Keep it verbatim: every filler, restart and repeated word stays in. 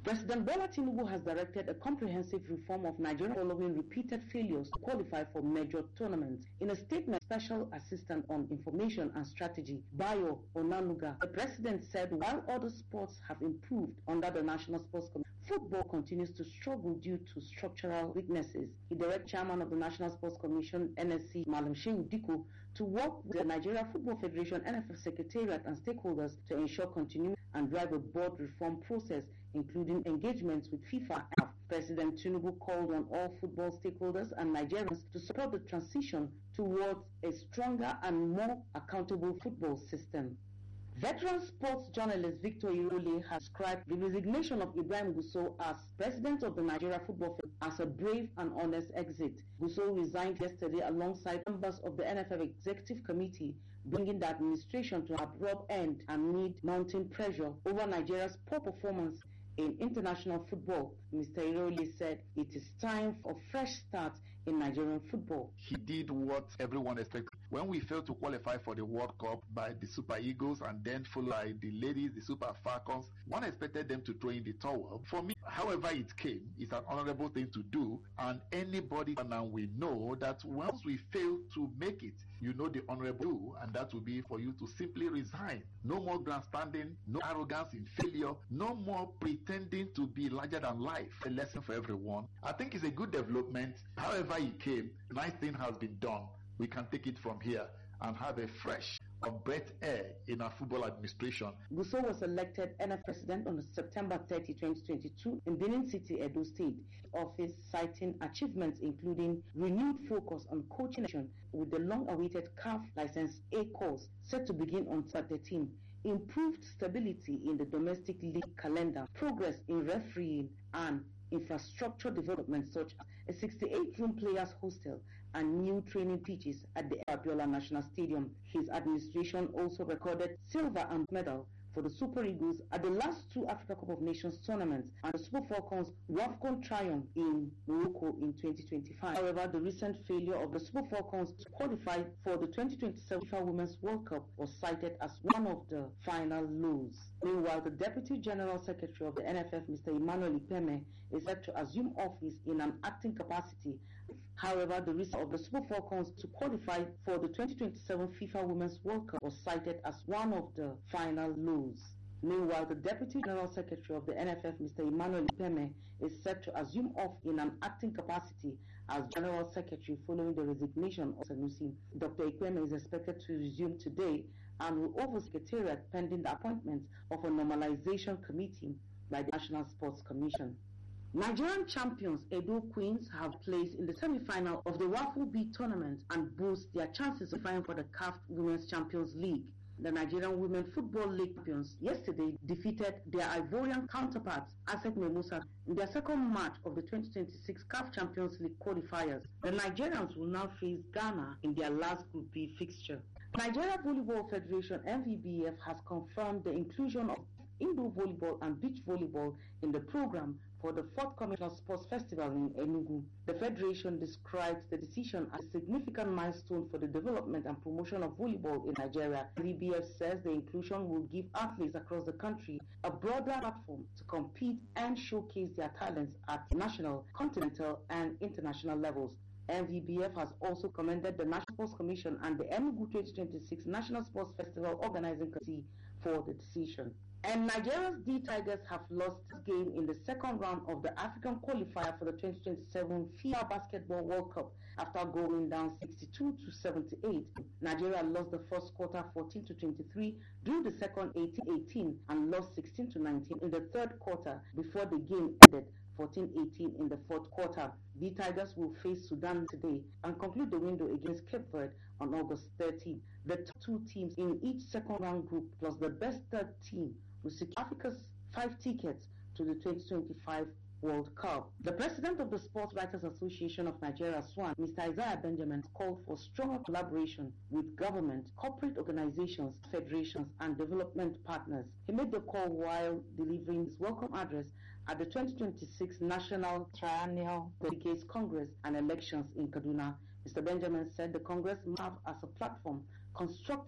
President Bola Tinubu has directed a comprehensive reform of Nigeria following repeated failures to qualify for major tournaments. In a statement, Special Assistant on Information and Strategy, Bayo Onanuga, the President said while other sports have improved under the National Sports Commission, football continues to struggle due to structural weaknesses. He directed Chairman of the National Sports Commission, N S C, Malam Shehu Dikko, to work with the Nigeria Football Federation, N F F Secretariat and stakeholders to ensure continuity and drive a board reform process, including engagements with FIFA. President Tinubu called on all football stakeholders and Nigerians to support the transition towards a stronger and more accountable football system. Veteran sports journalist Victor Irole has described the resignation of Ibrahim Gusau as president of the Nigeria Football Federation as a brave and honest exit. Gusau resigned yesterday alongside members of the N F F Executive Committee, bringing the administration to an abrupt end amid mounting pressure over Nigeria's poor performance in international football. Mister Irole said it is time for a fresh start in Nigerian football. He did what everyone expected. When we failed to qualify for the World Cup by the Super Eagles and then followed by the ladies, the Super Falcons, one expected them to throw in the towel. For me, however it came, it's an honorable thing to do, and anybody now we know that once we fail to make it, you know the honorable do, and that will be for you to simply resign. No more grandstanding, no arrogance in failure, no more pretending to be larger than life. A lesson for everyone. I think it's a good development. However it came, nice thing has been done. We can take it from here and have a fresh of breath air in our football administration. Gusau was elected N F F president on September thirtieth, twenty twenty-two in Benin City, Edo State. Office citing achievements including renewed focus on coaching with the long-awaited C A F License A course set to begin on thirteenth, improved stability in the domestic league calendar, progress in refereeing and infrastructure development such as a sixty-eight room players hostel and new training pitches at the Abiola National Stadium. His administration also recorded silver and medal for the Super Eagles at the last two Africa Cup of Nations tournaments and the Super Falcons WAFCON triumph in Morocco in twenty twenty-five. However, the recent failure of the Super Falcons to qualify for the twenty twenty-seven FIFA Women's World Cup was cited as one of the final lows. Meanwhile, the Deputy General Secretary of the N F F, Mister Emmanuel Ipeme, is set to assume office in an acting capacity. However, the risk of the Super Falcons to qualify for the twenty twenty-seven FIFA Women's World Cup was cited as one of the final lows. Meanwhile, the Deputy General Secretary of the N F F, Mister Emmanuel Ipeme, is set to assume office in an acting capacity as General Secretary following the resignation of Sanusi. Doctor Ipeme is expected to resume today and will oversee Secretariat pending the appointment of a normalization committee by the National Sports Commission. Nigerian champions Edo Queens have placed in the semi-final of the WAFU B tournament and boost their chances of qualifying for the C A F Women's Champions League. The Nigerian Women Football League champions yesterday defeated their Ivorian counterparts, ASEC Mimosas, in their second match of the twenty twenty-six C A F Champions League qualifiers. The Nigerians will now face Ghana in their last Group B fixture. Nigeria Volleyball Federation N V B F has confirmed the inclusion of indoor volleyball and beach volleyball in the program for the forthcoming Sports Festival in Enugu. The Federation describes the decision as a significant milestone for the development and promotion of volleyball in Nigeria. N V B F says the inclusion will give athletes across the country a broader platform to compete and showcase their talents at national, continental, and international levels. N V B F has also commended the National Sports Commission and the Enugu twenty twenty-six National Sports Festival Organizing Committee for the decision. And Nigeria's D Tigers have lost this game in the second round of the African qualifier for the twenty twenty-seven FIFA Basketball World Cup after going down sixty-two to seventy-eight. Nigeria lost the first quarter fourteen to twenty-three, drew the second eighteen eighteen, and lost sixteen to nineteen in the third quarter before the game ended fourteen eighteen in the fourth quarter. The Tigers will face Sudan today and conclude the window against Cape Verde on August thirteenth. The top two teams in each second round group plus the best third team will secure Africa's five tickets to the twenty twenty-five World Cup. The president of the Sports Writers Association of Nigeria, SWAN, Mister Isaiah Benjamin, called for stronger collaboration with government, corporate organizations, federations, and development partners. He made the call while delivering his welcome address at the twenty twenty-six National Triennial Delegates Congress and Elections in Kaduna. Mister Benjamin said the Congress must serve as a platform constructive